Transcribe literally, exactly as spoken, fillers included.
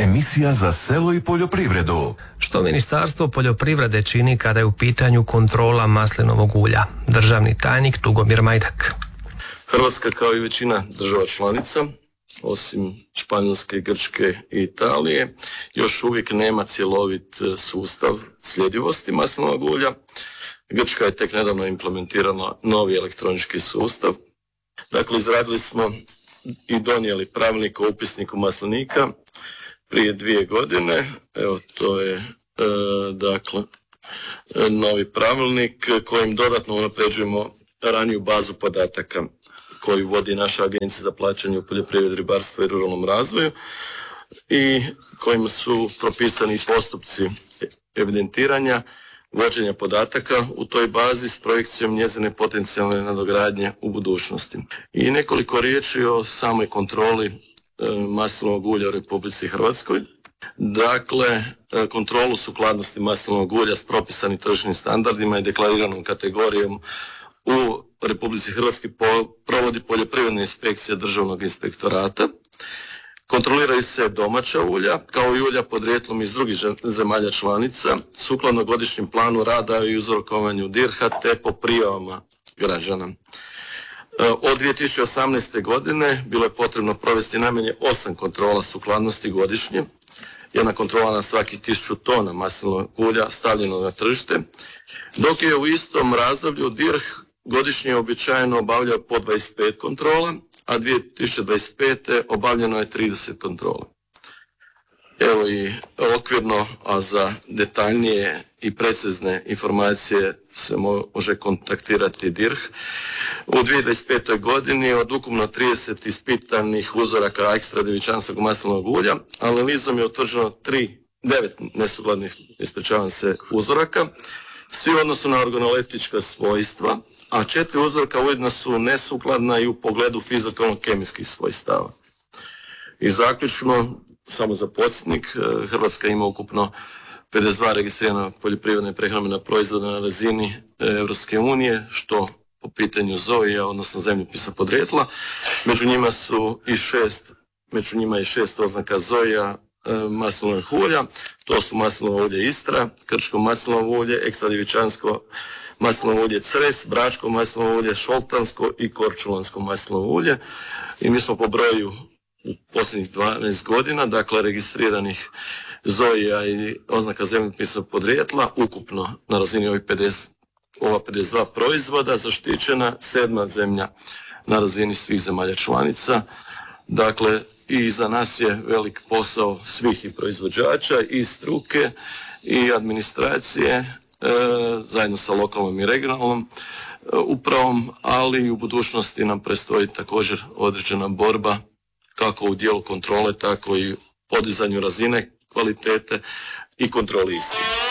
Emisija za selo i poljoprivredu. Što Ministarstvo poljoprivrede čini kada je u pitanju kontrola maslinovog ulja? Državni tajnik Tugomir Majdak. Hrvatska, kao i većina država članica, osim Španjolske, Grčke i Italije, još uvijek nema cjelovit sustav sljedivosti maslinovog ulja. Grčka je tek nedavno implementirala novi elektronički sustav. Dakle, izradili smo i donijeli pravilnik o upisniku maslinika prije dvije godine. Evo, to je e, dakle novi pravilnik kojim dodatno unapređujemo raniju bazu podataka koju vodi naša Agencija za plaćanje u poljoprivredi, ribarstvu i ruralnom razvoju i kojim su propisani postupci evidentiranja, vođenja podataka u toj bazi s projekcijom njezine potencijalne nadogradnje u budućnosti. I nekoliko riječi o samoj kontroli e, maslinovog ulja u Republici Hrvatskoj. Dakle, e, kontrolu sukladnosti maslinovog ulja s propisanim tržišnim standardima i deklariranom kategorijom u Republici Hrvatskoj po, provodi poljoprivredna inspekcija Državnog inspektorata. Kontroliraju se domaća ulja, kao i ulja podrijetlom iz drugih zemalja članica, sukladno godišnjem planu rada i uzorkovanju D I R H-a te po prijavama građana. Od dvije tisuće osamnaeste. godine bilo je potrebno provesti najmanje osam kontrola sukladnosti godišnje. Jedna kontrola na svakih tisuću tona maslinovog ulja stavljeno na tržište, dok je u istom razdoblju D I R H godišnje običajno obavljao po dvadeset pet kontrola, a dvije tisuće dvadeset pete. obavljeno je trideset kontrola. Evo i okvirno, a za detaljnije i precizne informacije se može kontaktirati D I R H. U dvije tisuće dvadeset petoj. godini od ukupno trideset ispitanih uzoraka ekstra djevičanskog maslinovog ulja, analizom je utvrđeno tri, devet nesukladnih, ispričavam se, uzoraka, svi u odnosu na organoleptička svojstva, a četiri uzorka ujedno su nesukladna i u pogledu fizikalno-kemijskih svojstava. I zaključno, samo za podsjetnik, Hrvatska ima ukupno pedeset dva registrirana poljoprivredna i prehrambena proizvoda na razini Europske unije, što po pitanju zoja, odnosno zemljopisa podrijetla. Među njima su i šest, među njima je šest oznaka zoja maslinovih ulja. To su maslinovo ulje Istra, krčko maslinovo ulje, ekstra djevičansko maslinovo ulje Cres, bračko maslinovo ulje, šoltansko i korčulansko maslinovo ulje. I mi smo po broju u posljednjih dvanaest godina, dakle registriranih zoja i oznaka zemljopisnog podrijetla, ukupno na razini ovih pedeset, ova pedeset dva proizvoda zaštićena, sedma zemlja na razini svih zemalja članica. Dakle, i za nas je velik posao svih i proizvođača i struke i administracije, e, zajedno sa lokalnom i regionalnom e, upravom, ali i u budućnosti nam predstoji također određena borba kako u dijelu kontrole, tako i podizanju razine kvalitete i kontroli istine.